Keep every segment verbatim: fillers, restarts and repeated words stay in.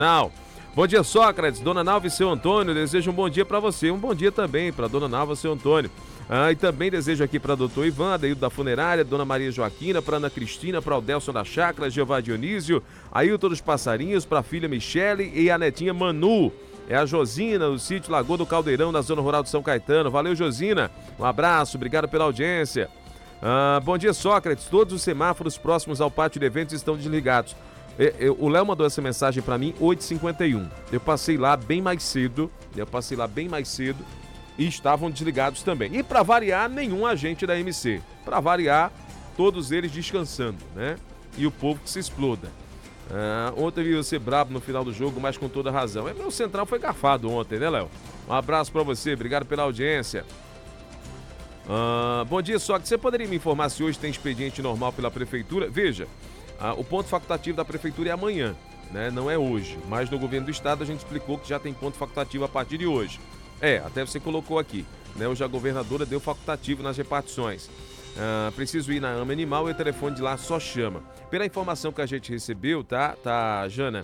Não. Bom dia, Sócrates, Dona Nalva e seu Antônio, desejo um bom dia para você, um bom dia também para Dona Nalva e seu Antônio. Ah, e também desejo aqui para doutor Ivan, Adeildo da Funerária, Dona Maria Joaquina, para Ana Cristina, para o Delson da Chácara, Jeová Dionísio, Ailton dos Passarinhos, para a filha Michele e a netinha Manu. É a Josina, do sítio Lagoa do Caldeirão, na zona rural de São Caetano. Valeu, Josina. Um abraço, obrigado pela audiência. Ah, bom dia, Sócrates. Todos os semáforos próximos ao pátio de eventos estão desligados. Eu, eu, o Léo mandou essa mensagem para mim, oito e cinquenta e um. Eu passei lá bem mais cedo, eu passei lá bem mais cedo e estavam desligados também. E para variar, nenhum agente da M C. Para variar, todos eles descansando, né? E o povo que se exploda. Ah, ontem vi você brabo no final do jogo, mas com toda razão. É, meu Central foi garfado ontem, né, Léo? Um abraço para você, obrigado pela audiência. Ah, bom dia, Sócrates. Você poderia me informar se hoje tem expediente normal pela prefeitura? Veja, ah, o ponto facultativo da prefeitura é amanhã, né? Não é hoje. Mas no governo do estado a gente explicou que já tem ponto facultativo a partir de hoje. É, até você colocou aqui, né? Hoje a governadora deu facultativo nas repartições. Ah, preciso ir na AMA Animal e o telefone de lá só chama. Pela informação que a gente recebeu, tá, tá, Jana?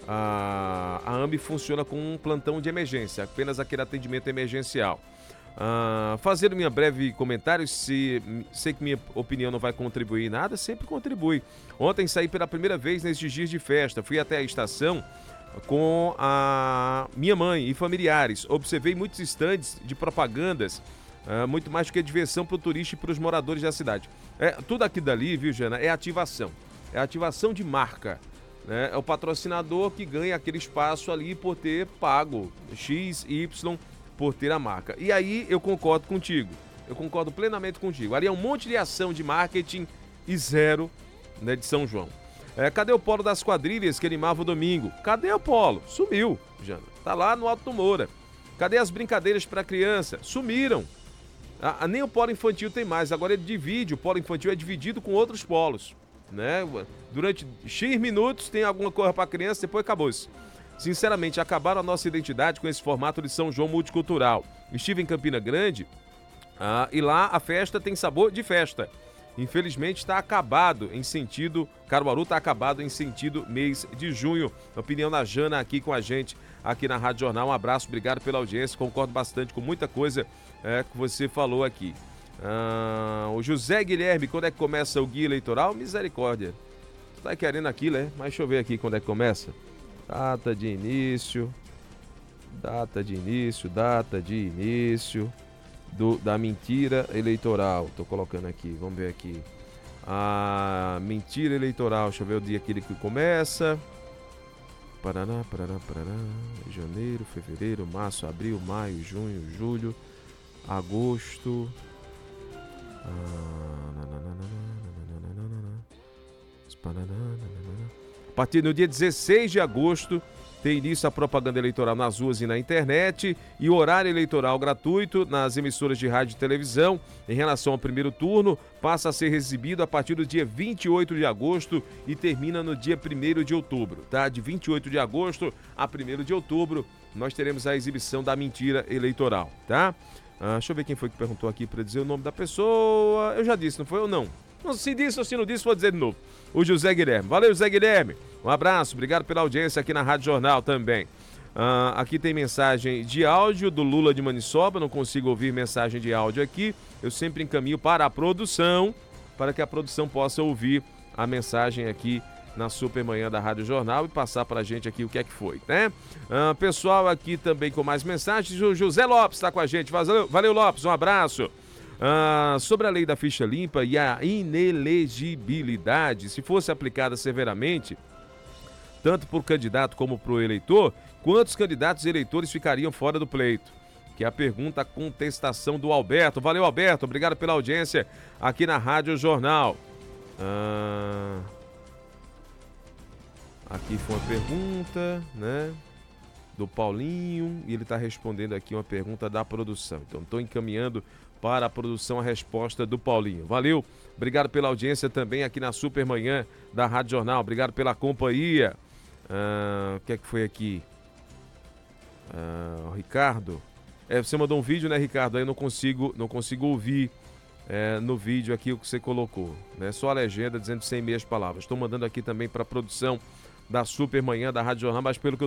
A, a AME funciona com um plantão de emergência, apenas aquele atendimento emergencial. Ah, fazendo minha breve comentário, se sei que minha opinião não vai contribuir em nada, sempre contribui. Ontem saí pela primeira vez nesses dias de festa, fui até a estação com a minha mãe e familiares. Observei muitos estandes de propagandas, ah, muito mais do que diversão para o turista e para os moradores da cidade. É, tudo aqui dali, viu, Jana, é ativação. É ativação de marca. Né? É o patrocinador que ganha aquele espaço ali por ter pago X, Y, por ter a marca. E aí eu concordo contigo. Eu concordo plenamente contigo. Ali é um monte de ação de marketing e zero, né, de São João. É, cadê o polo das quadrilhas que animava o domingo? Cadê o polo? Sumiu, Jana. Tá lá no Alto do Moura. Cadê as brincadeiras para criança? Sumiram. Ah, nem o polo infantil tem mais. Agora ele divide. O polo infantil é dividido com outros polos, né? Durante X minutos tem alguma coisa para criança, depois acabou-se. Sinceramente, acabaram a nossa identidade com esse formato de São João multicultural. Estive em Campina Grande, ah, e lá a festa tem sabor de festa. Infelizmente está acabado em sentido, Caruaru está acabado em sentido mês de junho. Opinião da Jana aqui com a gente, aqui na Rádio Jornal. Um abraço, obrigado pela audiência, concordo bastante com muita coisa é, que você falou aqui. Ah, o José Guilherme, quando é que começa o guia eleitoral? Misericórdia. Tu tá querendo aquilo, é? Mas deixa eu ver aqui quando é que começa. Data de início, data de início, data de início do, da mentira eleitoral. Tô colocando aqui, vamos ver aqui. A mentira eleitoral, deixa eu ver o dia que ele começa. Paraná, Paraná, Paraná, janeiro, fevereiro, março, abril, maio, junho, julho, agosto. A partir do dia dezesseis de agosto tem início a propaganda eleitoral nas ruas e na internet e o horário eleitoral gratuito nas emissoras de rádio e televisão em relação ao primeiro turno passa a ser exibido a partir do dia vinte e oito de agosto e termina no dia primeiro de outubro, tá? De vinte e oito de agosto a primeiro de outubro nós teremos a exibição da mentira eleitoral, tá? Ah, deixa eu ver quem foi que perguntou aqui para dizer o nome da pessoa. Eu já disse, não foi ou não? Não, se disse ou se não disse, vou dizer de novo. O José Guilherme. Valeu, José Guilherme. Um abraço, obrigado pela audiência aqui na Rádio Jornal também. Ah, aqui tem mensagem de áudio do Lula de Maniçoba, não consigo ouvir mensagem de áudio aqui. Eu sempre encaminho para a produção, para que a produção possa ouvir a mensagem aqui na Supermanhã da Rádio Jornal e passar para a gente aqui o que é que foi, né? Ah, pessoal aqui também com mais mensagens. O José Lopes está com a gente. Valeu, valeu, Lopes, um abraço. Ah, sobre a lei da ficha limpa e a inelegibilidade, se fosse aplicada severamente, tanto para o candidato como para o eleitor, quantos candidatos e eleitores ficariam fora do pleito? Que é a pergunta, a contestação do Alberto. Valeu, Alberto, obrigado pela audiência aqui na Rádio Jornal. Ah, aqui foi uma pergunta, né, do Paulinho, e ele está respondendo aqui uma pergunta da produção. Então, estou encaminhando para a produção a resposta do Paulinho. Valeu, obrigado pela audiência também aqui na Supermanhã da Rádio Jornal. Obrigado pela companhia. Ah, o que é que foi aqui? Ah, o Ricardo. É, você mandou um vídeo, né, Ricardo? Aí eu não consigo, não consigo ouvir é, no vídeo aqui o que você colocou, né? Só a legenda dizendo sem meias palavras. Estou mandando aqui também para a produção da Supermanhã da Rádio Jornal, mas pelo que eu